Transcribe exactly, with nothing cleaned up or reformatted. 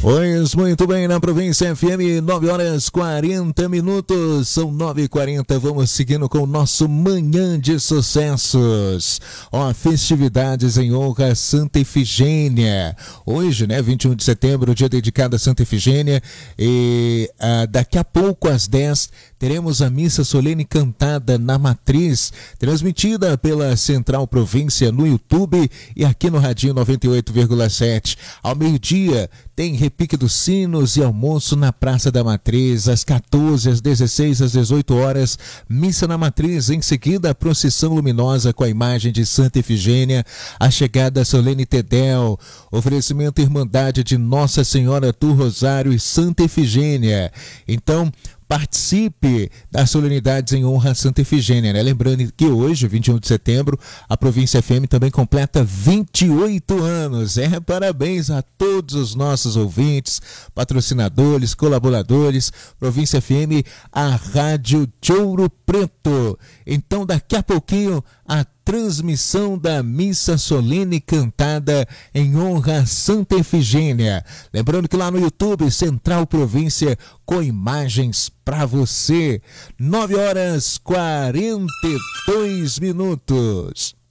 Pois muito bem, na Província F M, nove horas quarenta minutos, são nove e quarenta, vamos seguindo com o nosso Manhã de Sucessos. Ó, festividades em honra a Santa Efigênia. Hoje, né, vinte e um de setembro, dia dedicado a Santa Efigênia, e ah, daqui a pouco às dez teremos a missa solene cantada na Matriz, transmitida pela Central Província no YouTube e aqui no Radinho noventa e oito vírgula sete. Ao meio-dia tem repique dos sinos e almoço na Praça da Matriz, às quatorze, às dezesseis, às dezoito horas, missa na Matriz, em seguida a procissão luminosa com a imagem de Santa Efigênia, a chegada solene Tedel, oferecimento Irmandade de Nossa Senhora do Rosário e Santa Efigênia. Então, participe das solenidades em honra a Santa Efigênia, né? Lembrando que hoje, vinte e um de setembro, a Província F M também completa vinte e oito anos. É, parabéns a todos os nossos ouvintes, patrocinadores, colaboradores. Província F M, a Rádio de Ouro Preto. Então, daqui a pouquinho, a transmissão da missa solene cantada em honra a Santa Efigênia. Lembrando que lá no YouTube, Central Província, com imagens para você. nove horas quarenta e dois minutos.